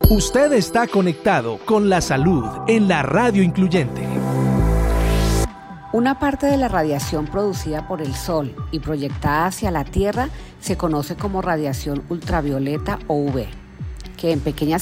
Usted está conectado con la salud en la radio incluyente. Una parte de la radiación producida por el Sol y proyectada hacia la Tierra se conoce como radiación ultravioleta o UV, que en pequeñas